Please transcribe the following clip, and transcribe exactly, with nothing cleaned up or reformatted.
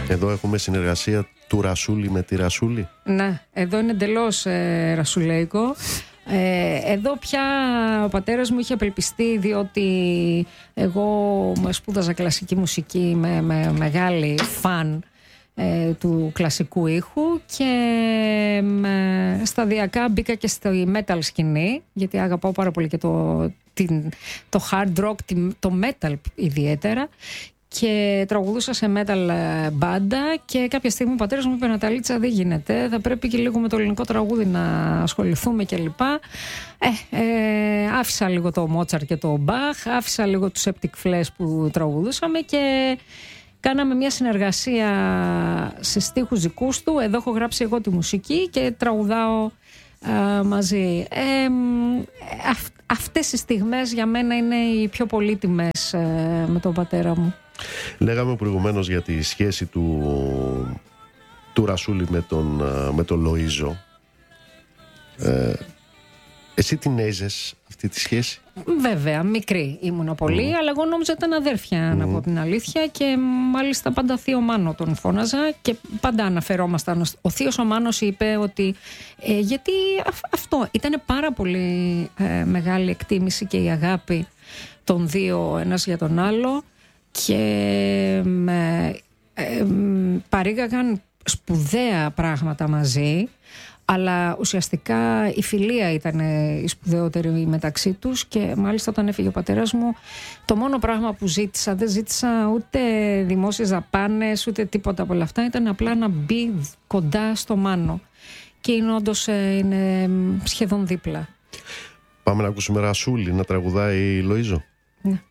Εδώ έχουμε συνεργασία του Ρασούλη με τη Ρασούλη. Ναι, εδώ είναι εντελώς ε, ρασουλέικο. Ε, εδώ πια ο πατέρας μου είχε απελπιστεί, διότι εγώ σπούδαζα κλασική μουσική με, με μεγάλη φαν ε, του κλασικού ήχου και ε, σταδιακά μπήκα και στη metal σκηνή, γιατί αγαπάω πάρα πολύ και το, την, το hard rock, το metal ιδιαίτερα, και τραγουδούσα σε metal μπάντα και κάποια στιγμή ο πατέρας μου είπε: Ναταλίτσα, δεν γίνεται, θα πρέπει και λίγο με το ελληνικό τραγούδι να ασχοληθούμε κλπ. Ε, ε, άφησα λίγο το Μότσαρ και το Μπαχ, άφησα λίγο τους Septic Flesh που τραγουδούσαμε και κάναμε μια συνεργασία σε στίχους δικούς του. Εδώ έχω γράψει εγώ τη μουσική και τραγουδάω α, μαζί. Ε, αυ, αυτές οι στιγμές για μένα είναι οι πιο πολύτιμες ε, με τον πατέρα μου. Λέγαμε προηγουμένως για τη σχέση του, του Ρασούλη με τον, με τον Λοΐζο. Ε, εσύ την έζες αυτή τη σχέση? Βέβαια, μικρή ήμουν πολύ, mm. αλλά εγώ νόμιζα ήταν αδέρφια, mm. να πω την αλήθεια, και μάλιστα πάντα θείο Μάνο τον φώναζα και πάντα αναφερόμασταν. Ο θείος ο Μάνος είπε ότι ε, γιατί α, αυτό ήταν πάρα πολύ ε, μεγάλη εκτίμηση και η αγάπη των δύο ένας για τον άλλο, και με, ε, παρήγαγαν σπουδαία πράγματα μαζί, αλλά ουσιαστικά η φιλία ήταν η σπουδαιότερη μεταξύ τους. Και μάλιστα όταν έφυγε ο πατέρας μου, το μόνο πράγμα που ζήτησα, δεν ζήτησα ούτε δημόσιες δαπάνες ούτε τίποτα από όλα αυτά, ήταν απλά να μπει κοντά στο Μάνο, και είναι όντως είναι σχεδόν δίπλα. Πάμε να ακούσουμε Ρασούλη να τραγουδάει Λοΐζο. Ναι.